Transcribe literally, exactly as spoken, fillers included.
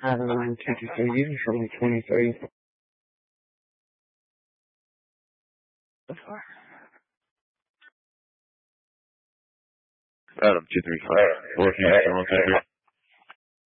Adam nine two two three, user from twenty-three. Adam two three five. Working.